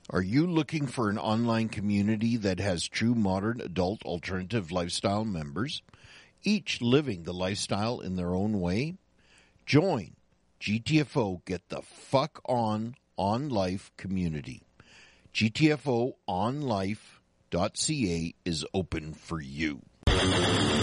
Are you looking for an online community that has true modern adult alternative lifestyle members, each living the lifestyle in their own way? Join GTFO Get the Fuck On Life community. GTFOonlife.ca is open for you.